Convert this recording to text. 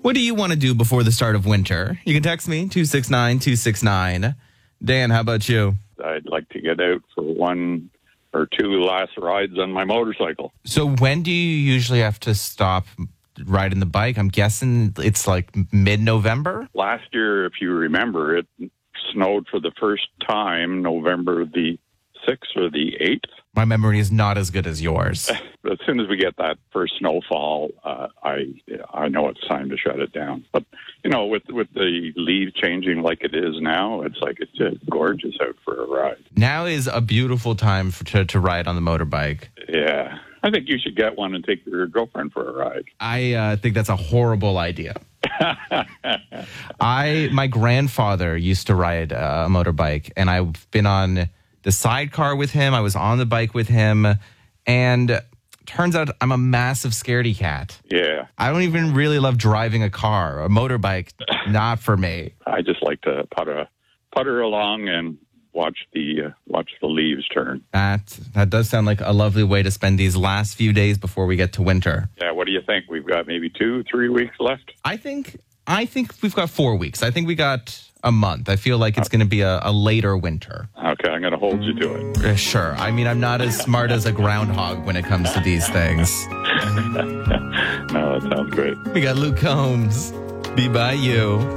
What do you want to do before the start of winter? You can text me, 269-269. Dan, how about you? I'd like to get out for one or two last rides on my motorcycle. So when do you usually have to stop riding the bike? I'm guessing it's like mid-November? Last year, if you remember, it snowed for the first time November the 6th or the 8th. My memory is not as good as yours. As soon as we get that first snowfall, I know it's time to shut it down. But, with the leaves changing like it is now, it's like it's just gorgeous out for a ride. Now is a beautiful time to ride on the motorbike. Yeah. I think you should get one and take your girlfriend for a ride. I think that's a horrible idea. My grandfather used to ride a motorbike, and I've been on the sidecar with him. I was on the bike with him, and turns out I'm a massive scaredy cat. Yeah. I don't even really love driving a car. A motorbike, not for me. I just like to putter along and watch the leaves turn. That does sound like a lovely way to spend these last few days before we get to winter. Yeah, what do you think? We've got maybe 2-3 weeks left? I think we've got 4 weeks. I think we got a month. I feel like it's going to be a later winter. Okay, I'm going to hold you to it. Sure. I mean, I'm not as smart as a groundhog when it comes to these things. No, that sounds great. We got Luke Combs. Be By You.